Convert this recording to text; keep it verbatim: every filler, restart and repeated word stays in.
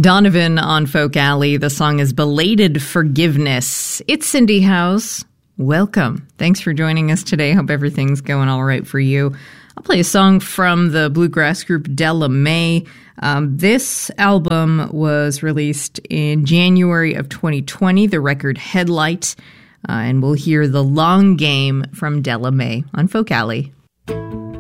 Donovan on Folk Alley. The song is Belated Forgiveness. It's Cindy House. Welcome. Thanks for joining us today. Hope everything's going all right for you. I'll play a song from the bluegrass group Della Mae. Um, this album was released in January of twenty twenty, the record Headlight, uh, and we'll hear The Long Game from Della Mae on Folk Alley.